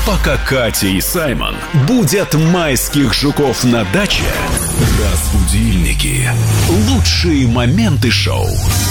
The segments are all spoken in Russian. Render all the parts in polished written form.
Пока Катя и Саймон будят майских жуков на даче, разбудильники. Лучшие моменты шоу.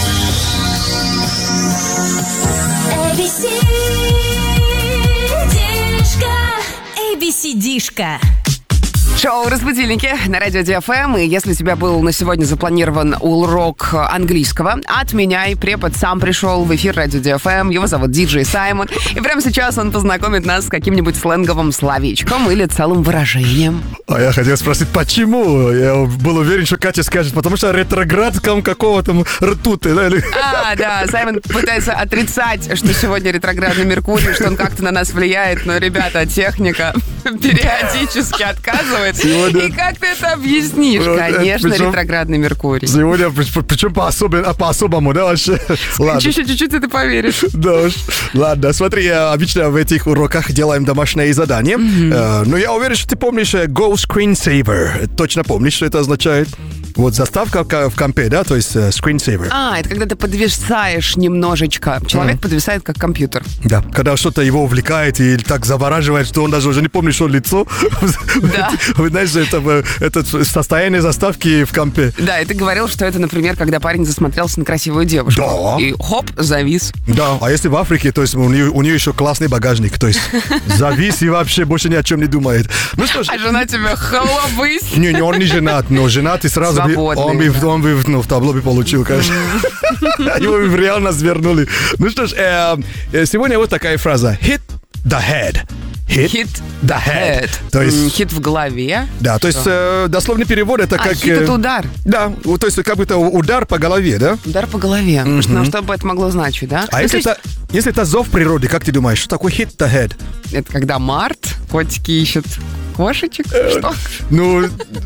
ABCD-шка. Шоу «Разбудильники» на радио ДФМ. И если у тебя был на сегодня запланирован урок английского, отменяй. Препод сам пришел в эфир радио ДФМ. Его зовут Диджей Саймон. И прямо сейчас он познакомит нас с каким-нибудь сленговым словечком или целым выражением. А я хотел спросить, почему? Я был уверен, что Катя скажет, потому что ретроградком какого-то ртуты, да? Да, Саймон пытается отрицать, что сегодня ретроградный Меркурий, что он как-то на нас влияет. Но, ребята, техника периодически отказывает. Сегодня... И как ты это объяснишь? Конечно, ретроградный Меркурий. Сегодня, причем по-особому, да, вообще? Чуть-чуть ты поверишь. Да уж. Ладно, смотри, обычно в этих уроках делаем домашнее задание. Но я уверен, что ты помнишь Go Screensaver. Точно помнишь, что это означает? Вот заставка в компе, да, то есть screensaver. Это когда ты подвисаешь немножечко. Человек подвисает как компьютер. Да, когда что-то его увлекает и так завораживает, что он даже уже не помнит, что лицо. Да. Вы знаете, это состояние заставки в компе. Да, и ты говорил, что это, например, когда парень засмотрелся на красивую девушку. Да. И хоп, завис. Да, а если в Африке, то есть у нее еще классный багажник, то есть завис и вообще больше ни о чем не думает. Ну что ж. А жена тебя халабысь. Не, он не женат, но женат и сразу он бы в табло бы получил, конечно. Его бы реально свернули. Ну что ж, сегодня вот такая фраза. Hit the head. Hit the head. То есть хит в голове. Да, то есть дословный перевод это как... хит это удар. Да, то есть как будто удар по голове, да? Удар по голове. Ну, что бы это могло значить, да? А если это зов природы, как ты думаешь, что такое hit the head? Это когда март, котики ищут кошечек? Что? Ну...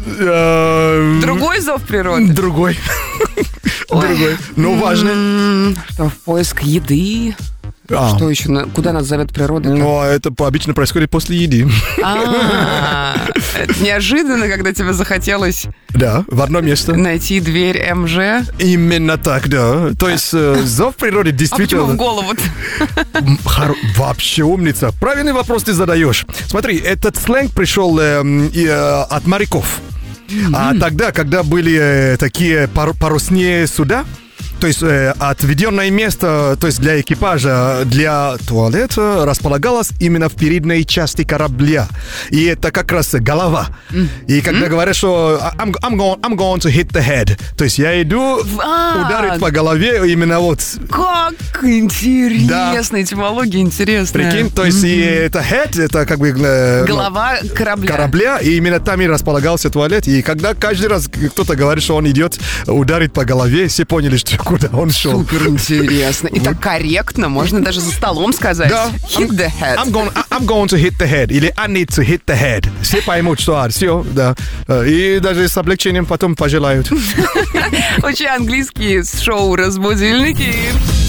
Другой зов природы? Другой. Другой. Но важный. Что, в поиск еды? Что еще? Куда нас зовет природа? Ну, это обычно происходит после еды. Это неожиданно, когда тебе захотелось... Да, в одно место. Найти дверь МЖ. Именно так, да. То есть зов природы действительно... А почему в голову-то? Вообще умница. Правильный вопрос ты задаешь. Смотри, этот сленг пришел от моряков. А тогда, когда были такие парусные суда, то есть отведенное место, то есть для экипажа, для туалета располагалось именно в передней части корабля. И это как раз голова. И когда говорят, что I'm going to hit the head, то есть я иду ударить по голове именно вот. Как интересно, этимология интересная. Прикинь, то есть и это head, это как бы голова корабля, и именно там и располагался туалет. И когда каждый раз кто-то говорит, что он идет ударить по голове, все поняли, что куда он шел. Супер интересно. И так корректно, можно даже за столом сказать. Да. Hit the head. I'm going to hit the head. Или I need to hit the head. Все поймут, что все, да. И даже с облегчением потом пожелают. Учи английский с шоу «Разбудильники».